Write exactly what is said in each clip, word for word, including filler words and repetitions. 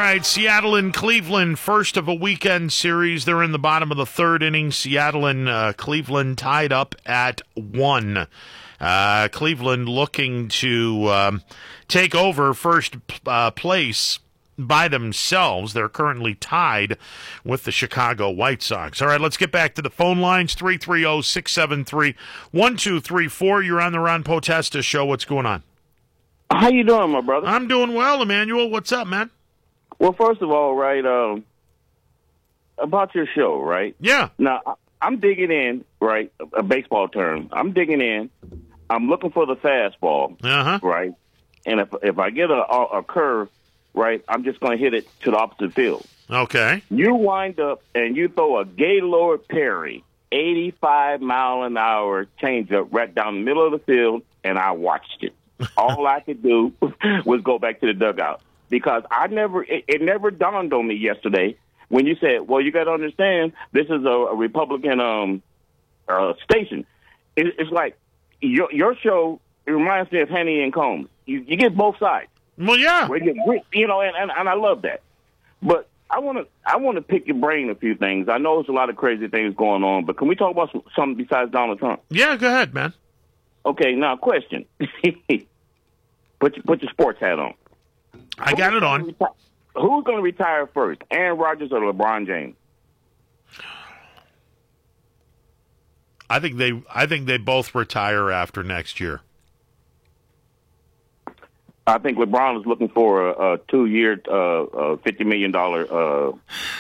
right, Seattle and Cleveland, first of a weekend series. They're in the bottom of the third inning. Seattle and uh, Cleveland tied up at one. Uh, Cleveland looking to um, take over first uh, place by themselves. They're currently tied with the Chicago White Sox. All right, let's get back to the phone lines. three three zero, six seven three, one two three four. You're on the Ron Potesta Show. What's going on? How you doing, my brother? I'm doing well, Emmanuel. What's up, man? Well, first of all, right, um, about your show, right? Yeah. Now, I'm digging in, right, a baseball term. I'm digging in. I'm looking for the fastball, Uh-huh. right? And if if I get a, a, a curve, right, I'm just going to hit it to the opposite field. Okay. You wind up and you throw a Gaylord Perry eighty-five mile an hour changeup right down the middle of the field, and I watched it. All I could do was go back to the dugout because I never, it, it never dawned on me yesterday when you said, "Well, you got to understand this is a, a Republican um, uh, station." It, it's like your your show. It reminds me of Henny and Combs. You, you get both sides. Well, yeah. Where you, you know, and, and, and I love that. But I want to I want to pick your brain a few things. I know there's a lot of crazy things going on, but can we talk about some, something besides Donald Trump? Yeah, go ahead, man. Okay, now question. put your, put your sports hat on. I got it on. Reti- Who's going to retire first, Aaron Rodgers or LeBron James? I think they I think they both retire after next year. I think LeBron is looking for a, a two-year, uh, uh, fifty million dollars. Uh,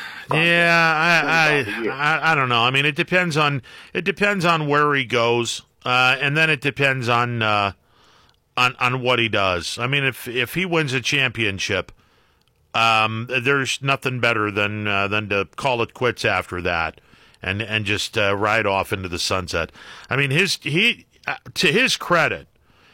yeah, I, I, I I don't know. I mean, it depends on it depends on where he goes, uh, and then it depends on uh, on on what he does. I mean, if if he wins a championship, um, there's nothing better than uh, than to call it quits after that, and and just uh, ride off into the sunset. I mean, his he uh, to his credit,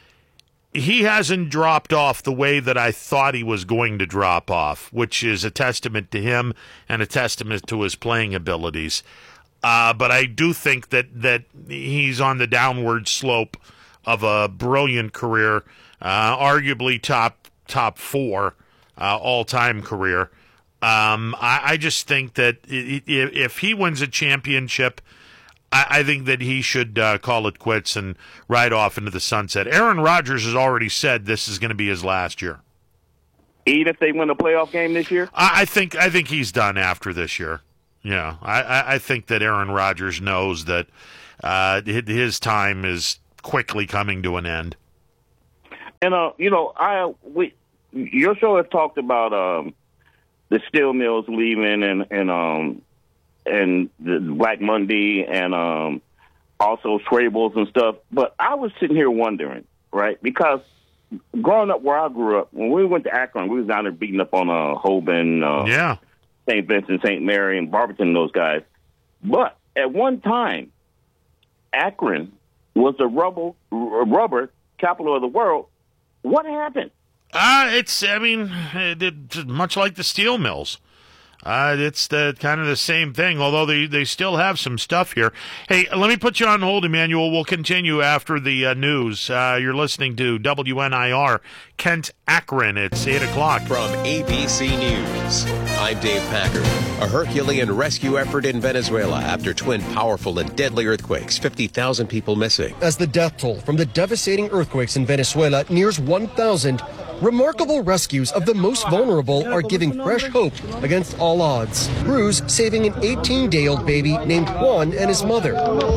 he hasn't dropped off the way that I thought he was going to drop off, which is a testament to him and a testament to his playing abilities. Uh, but I do think that, that he's on the downward slope of a brilliant career, uh, arguably top top four uh, all-time career. Um, I, I just think that if he wins a championship, I think that he should uh, call it quits and ride off into the sunset. Aaron Rodgers has already said this is going to be his last year. Even if they win a playoff game this year? I, I think I think he's done after this year. Yeah, I, I, I think that Aaron Rodgers knows that uh, his time is quickly coming to an end. And uh, you know, I we your show has talked about um, the steel mills leaving and and um. and the Black Monday and um, also Schwabels and stuff. But I was sitting here wondering, right, because growing up where I grew up, when we went to Akron, we was down there beating up on uh, Hoban, uh, yeah. Saint Vincent, Saint Mary, and Barberton, those guys. But at one time, Akron was the rubber, rubber capital of the world. What happened? Uh, it's, I mean, it, it, much like the steel mills. Uh, it's the kind of the same thing, although they, they still have some stuff here. Hey, let me put you on hold, Emmanuel. We'll continue after the uh, news. Uh, you're listening to W N I R, Kent, Akron. It's eight o'clock. From A B C News, I'm Dave Packard. A Herculean rescue effort in Venezuela after twin powerful and deadly earthquakes. fifty thousand people missing. As the death toll from the devastating earthquakes in Venezuela nears one thousand, remarkable rescues of the most vulnerable are giving fresh hope against all odds. Crews saving an eighteen-day-old baby named Juan and his mother.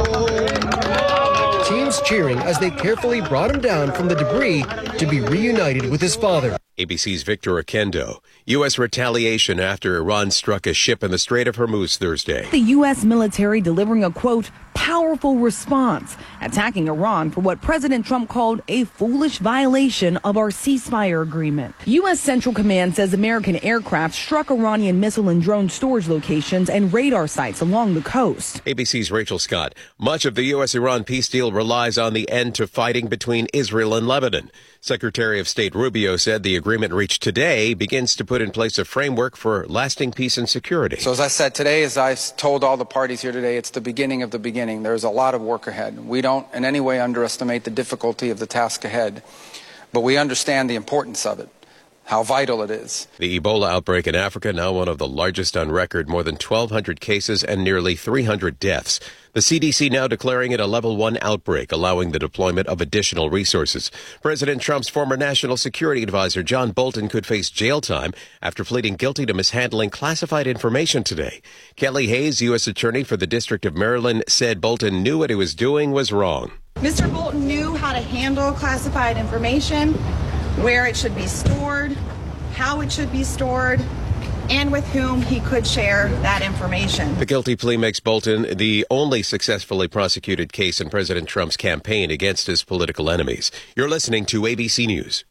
Teams cheering as they carefully brought him down from the debris to be reunited with his father. A B C's Victor Oquendo. U S retaliation after Iran struck a ship in the Strait of Hormuz Thursday. The U S military delivering a, quote, powerful response, attacking Iran for what President Trump called a foolish violation of our ceasefire agreement. U S Central Command says American aircraft struck Iranian missile and drone storage locations and radar sites along the coast. A B C's Rachel Scott. Much of the U S Iran peace deal relies on the end to fighting between Israel and Lebanon. Secretary of State Rubio said the agreement reached today begins to put in place a framework for lasting peace and security. So as I said today, as I told all the parties here today, it's the beginning of the beginning. There's a lot of work ahead. We don't in any way underestimate the difficulty of the task ahead, but we understand the importance of it. how vital it is. The Ebola outbreak in Africa, now one of the largest on record, more than twelve hundred cases and nearly three hundred deaths. The C D C now declaring it a level one outbreak, allowing the deployment of additional resources. President Trump's former national security advisor, John Bolton, could face jail time after pleading guilty to mishandling classified information today. Kelly Hayes, U S attorney for the District of Maryland, said Bolton knew what he was doing was wrong. Mister Bolton knew how to handle classified information, where it should be stored, how it should be stored, and with whom he could share that information. The guilty plea makes Bolton the only successfully prosecuted case in President Trump's campaign against his political enemies. You're listening to A B C News.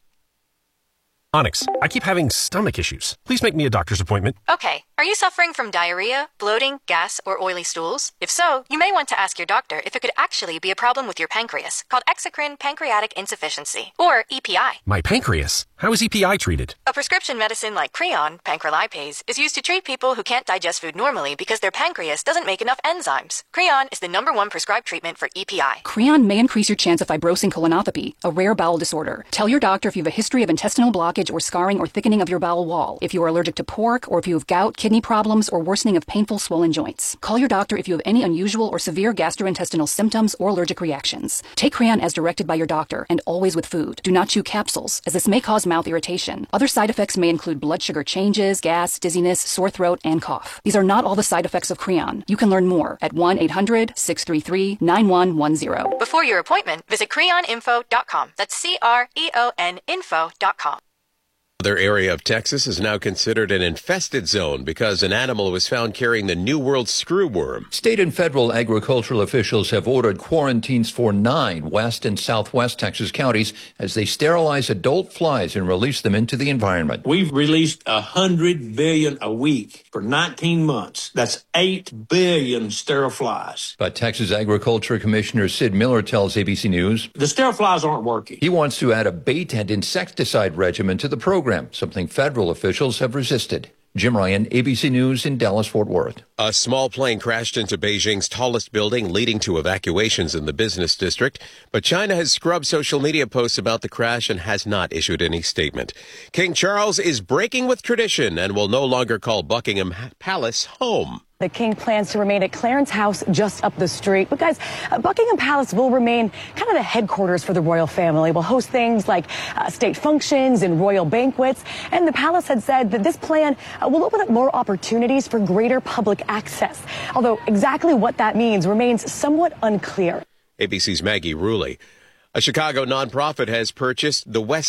Onyx, I keep having stomach issues. Please make me a doctor's appointment. Okay. Are you suffering from diarrhea, bloating, gas, or oily stools? If so, you may want to ask your doctor if it could actually be a problem with your pancreas, called exocrine pancreatic insufficiency, or E P I. My pancreas? How is E P I treated? A prescription medicine like Creon, pancrelipase, is used to treat people who can't digest food normally because their pancreas doesn't make enough enzymes. Creon is the number one prescribed treatment for E P I. Creon may increase your chance of fibrosing colonopathy, a rare bowel disorder. Tell your doctor if you have a history of intestinal blockage or scarring or thickening of your bowel wall, if you are allergic to pork, or if you have gout, kidney problems, or worsening of painful swollen joints. Call your doctor if you have any unusual or severe gastrointestinal symptoms or allergic reactions. Take Creon as directed by your doctor, and always with food. Do not chew capsules, as this may cause mouth irritation. Other side effects may include blood sugar changes, gas, dizziness, sore throat, and cough. These are not all the side effects of Creon. You can learn more at one eight hundred six three three nine one one zero. Before your appointment, visit creon info dot com. That's C R E O N info dot com. Another area of Texas is now considered an infested zone because an animal was found carrying the New World screwworm. State and federal agricultural officials have ordered quarantines for nine west and southwest Texas counties as they sterilize adult flies and release them into the environment. We've released one hundred billion a week for nineteen months. That's eight billion sterile flies. But Texas Agriculture Commissioner Sid Miller tells A B C News the sterile flies aren't working. He wants to add a bait and insecticide regimen to the program, something federal officials have resisted. Jim Ryan, A B C News in Dallas-Fort Worth. A small plane crashed into Beijing's tallest building, leading to evacuations in the business district. But China has scrubbed social media posts about the crash and has not issued any statement. King Charles is breaking with tradition and will no longer call Buckingham Palace home. The king plans to remain at Clarence House just up the street. But guys, uh, Buckingham Palace will remain kind of the headquarters for the royal family. We'll host things like uh, state functions and royal banquets. And the palace had said that this plan uh, will open up more opportunities for greater public access. Although exactly what that means remains somewhat unclear. A B C's Maggie Ruley. A Chicago nonprofit has purchased the West